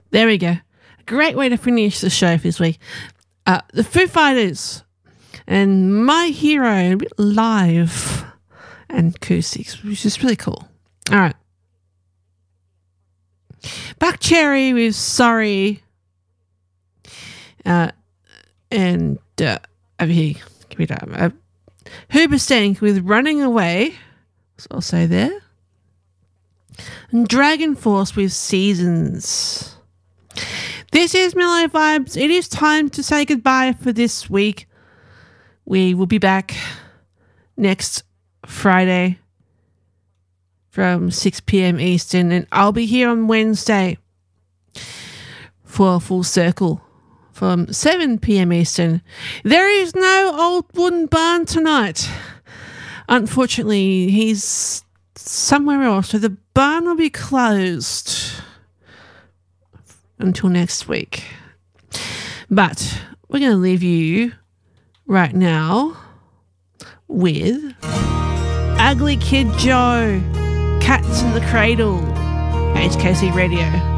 There we go. A great way to finish the show for this week. The Foo Fighters and My Hero live and acoustics, which is really cool. All right. Buck Cherry with Sorry. And over here, give it up. Hoobastank with Running Away. So I'll say there. And Dragon Force with Seasons. This is Mellow Vibes. It is time to say goodbye for this week. We will be back next Friday from 6 p.m. Eastern, and I'll be here on Wednesday for a full circle from 7 p.m. Eastern. There is no Old Wooden Barn tonight. Unfortunately, he's somewhere else, so the barn will be closed until next week. But we're going to leave you right now with Ugly Kid Joe, Cats in the Cradle, HKC Radio.